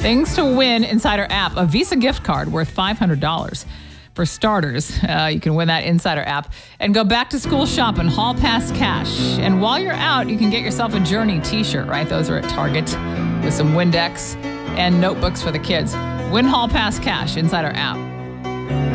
Things to win inside our app. A Visa gift card worth $500. For starters, you can win that inside our app and go back to school shopping, Hall Pass Cash. And while you're out, you can get yourself a Journey t-shirt, right? Those are at Target with some Windex and notebooks for the kids. Win Hall Pass Cash inside our app.